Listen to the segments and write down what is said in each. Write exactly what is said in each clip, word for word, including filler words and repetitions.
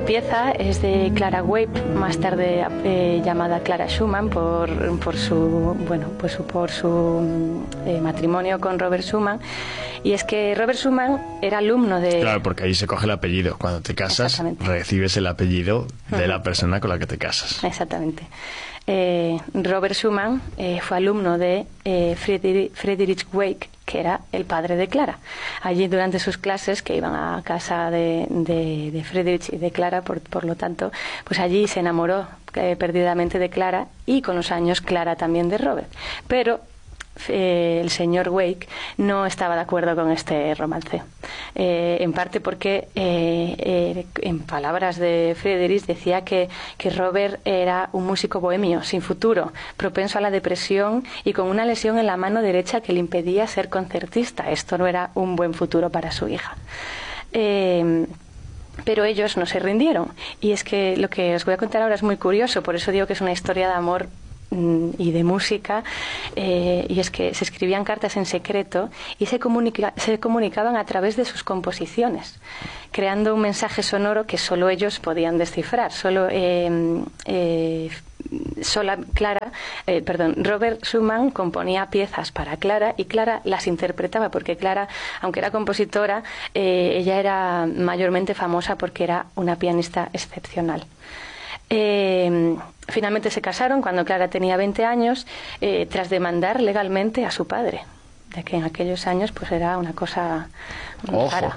pieza es de Clara Wieck, más tarde eh, llamada Clara Schumann por, por su bueno pues por su eh, matrimonio con Robert Schumann. Y es que Robert Schumann era alumno de... Claro, porque ahí se coge el apellido. Cuando te casas, recibes el apellido de la persona con la que te casas. Exactamente. Eh, Robert Schumann eh, fue alumno de eh, Friedrich, Friedrich Wieck, que era el padre de Clara. Allí durante sus clases, que iban a casa de, de, de Friedrich y de Clara, por, por lo tanto, pues allí se enamoró eh, perdidamente de Clara, y con los años Clara también de Robert. Pero Eh, el señor Wieck no estaba de acuerdo con este romance, eh, en parte porque eh, eh, en palabras de Friedrich decía que, que Robert era un músico bohemio, sin futuro, propenso a la depresión y con una lesión en la mano derecha que le impedía ser concertista. Esto no era un buen futuro para su hija. eh, Pero ellos no se rindieron, y es que lo que os voy a contar ahora es muy curioso, por eso digo que es una historia de amor y de música, eh, y es que se escribían cartas en secreto y se, comunica, se comunicaban a través de sus composiciones, creando un mensaje sonoro que solo ellos podían descifrar. Solo eh, eh, sola Clara, eh, perdón, Robert Schumann componía piezas para Clara y Clara las interpretaba, porque Clara, aunque era compositora, eh, ella era mayormente famosa porque era una pianista excepcional. Eh, finalmente se casaron cuando Clara tenía veinte años, eh, tras demandar legalmente a su padre, de que en aquellos años pues era una cosa muy rara.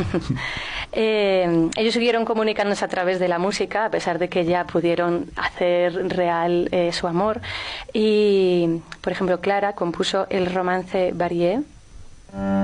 eh, ellos siguieron comunicándose a través de la música, a pesar de que ya pudieron hacer real eh, su amor, y por ejemplo Clara compuso el romance Varié.